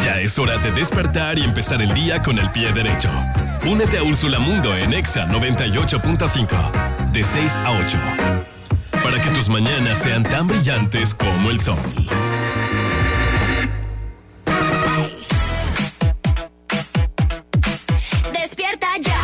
Ya es hora de despertar y empezar el día con el pie derecho. Únete a Úrsula Mundo en Exa 98.5, de 6 a 8. Para que tus mañanas sean tan brillantes como el sol. Despierta ya.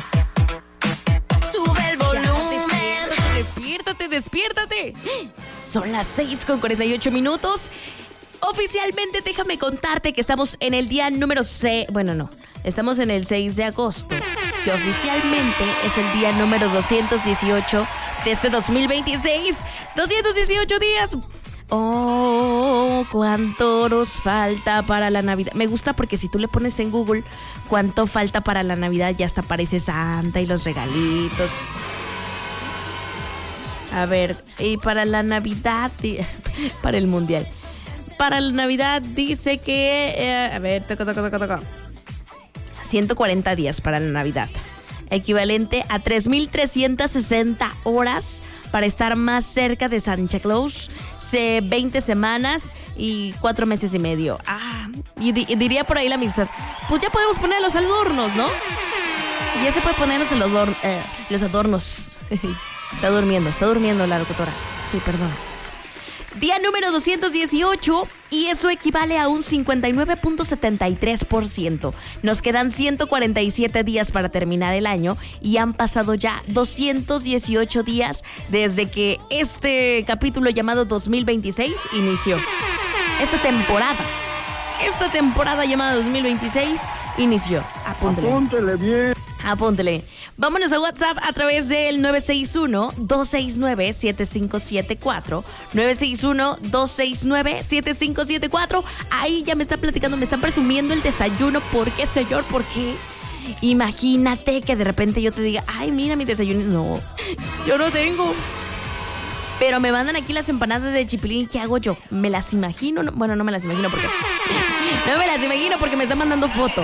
Sube el volumen. Despiértate. Son las 6:48. Oficialmente, déjame contarte que estamos en el día número 6. Bueno, no. Estamos en el 6 de agosto, que oficialmente es el día número 218 de este 2026. 218 días. Oh, cuánto nos falta para la Navidad. Me gusta porque si tú le pones en Google cuánto falta para la Navidad, ya hasta aparece Santa y los regalitos. A ver, y para la Navidad, para el Mundial. Para la Navidad dice que, a ver, toca. 140 días para la Navidad. Equivalente a 3,360 horas para estar más cerca de Santa Claus. 20 semanas y 4 meses y medio. Y diría por ahí la amistad. Pues ya podemos poner los adornos, ¿no? Ya se puede poner los adornos. Está durmiendo la locutora. Sí, perdón. Día número 218 y eso equivale a un 59.73%. Nos quedan 147 días para terminar el año y han pasado ya 218 días desde que este capítulo llamado 2026 inició. Esta temporada llamada 2026 inició. Apúntele bien. Apúntele. Vámonos a WhatsApp a través del 961-269-7574. 961-269-7574. Ahí ya me está platicando, me están presumiendo el desayuno. ¿Por qué, señor? ¿Por qué? Imagínate que de repente yo te diga, ay, mira mi desayuno. No, yo no tengo. Pero me mandan aquí las empanadas de chipilín. ¿Qué hago yo? ¿Me las imagino? No, bueno, no me las imagino porque... No me las imagino porque me están mandando foto.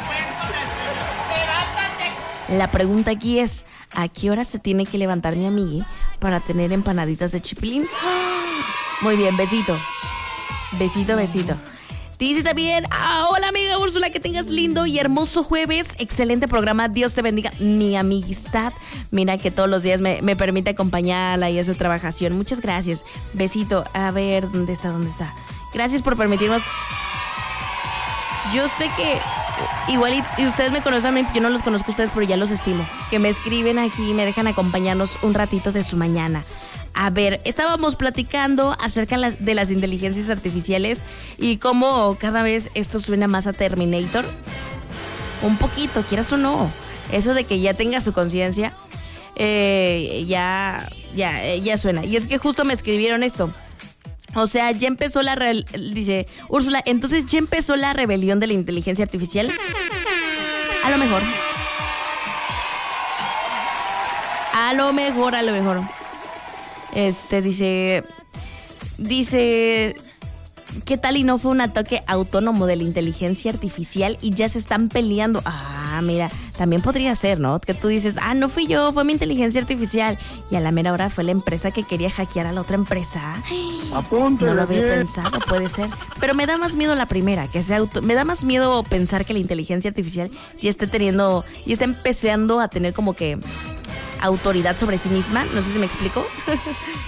La pregunta aquí es, ¿a qué hora se tiene que levantar mi amigui para tener empanaditas de chipilín? Muy bien, besito. Besito. Dice también, hola amiga Úrsula, que tengas lindo y hermoso jueves. Excelente programa, Dios te bendiga. Mi amistad, mira que todos los días me permite acompañarla y es su trabajación. Muchas gracias. Besito. A ver, ¿dónde está? Gracias por permitirnos. Yo sé que igual y ustedes me conocen a mí, yo no los conozco a ustedes, pero ya los estimo. Que me escriben aquí y me dejan acompañarnos un ratito de su mañana. A ver, estábamos platicando acerca de las inteligencias artificiales y cómo cada vez esto suena más a Terminator. Un poquito, quieras o no. Eso de que ya tenga su conciencia, ya suena. Y es que justo me escribieron esto. O sea, ya empezó dice Úrsula, entonces ya empezó la rebelión de la inteligencia artificial. A lo mejor. Dice, ¿qué tal y no fue un ataque autónomo de la inteligencia artificial y ya se están peleando? Mira, también podría ser, ¿no? Que tú dices, no fui yo, fue mi inteligencia artificial. Y a la mera hora fue la empresa que quería hackear a la otra empresa. Apúntele No lo había bien. pensado, puede ser. Pero me da más miedo la primera, me da más miedo pensar que la inteligencia artificial ya está empezando a tener como que autoridad sobre sí misma. No sé si me explico.